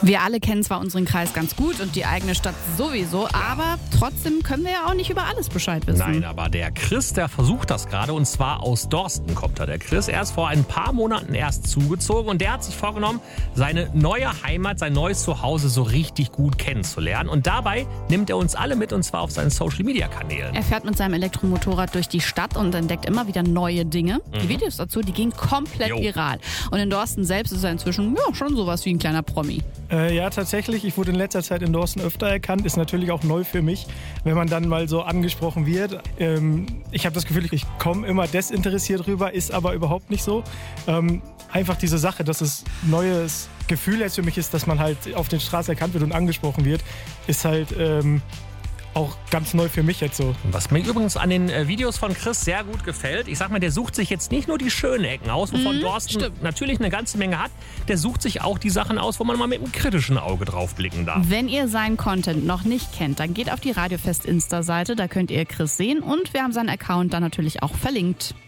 Wir alle kennen zwar unseren Kreis ganz gut und die eigene Stadt sowieso, aber trotzdem können wir ja auch nicht über alles Bescheid wissen. Nein, aber der Chris, der versucht das gerade, und zwar aus Dorsten kommt er. Der Chris, er ist vor ein paar Monaten erst zugezogen und der hat sich vorgenommen, seine neue Heimat, sein neues Zuhause so richtig gut kennenzulernen. Und dabei nimmt er uns alle mit, und zwar auf seinen Social-Media-Kanälen. Er fährt mit seinem Elektromotorrad durch die Stadt und entdeckt immer wieder neue Dinge. Die Videos dazu, die gehen komplett viral. Und in Dorsten selbst ist er inzwischen schon sowas wie ein kleiner Promi. Ja, tatsächlich. Ich wurde in letzter Zeit in Dorsten öfter erkannt. Ist natürlich auch neu für mich, wenn man dann mal so angesprochen wird. Ich habe das Gefühl, ich komme immer desinteressiert rüber, ist aber überhaupt nicht so. Einfach diese Sache, dass es ein neues Gefühl jetzt für mich ist, dass man halt auf den Straßen erkannt wird und angesprochen wird, ist halt auch ganz neu für mich jetzt so. Was mir übrigens an den Videos von Chris sehr gut gefällt, ich sag mal, der sucht sich jetzt nicht nur die schönen Ecken aus, wovon Dorsten natürlich eine ganze Menge hat, der sucht sich auch die Sachen aus, wo man mal mit einem kritischen Auge drauf blicken darf. Wenn ihr seinen Content noch nicht kennt, dann geht auf die Radiofest Insta-Seite, da könnt ihr Chris sehen und wir haben seinen Account dann natürlich auch verlinkt.